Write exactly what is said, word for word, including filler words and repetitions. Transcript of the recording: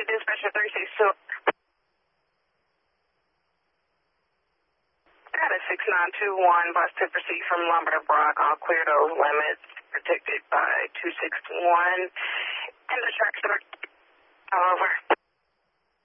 dispatcher three six two. Got a six nine two one, bus to proceed from Lumber to Brock. I'll clear those limits, protected by two six one. And the tracks are over.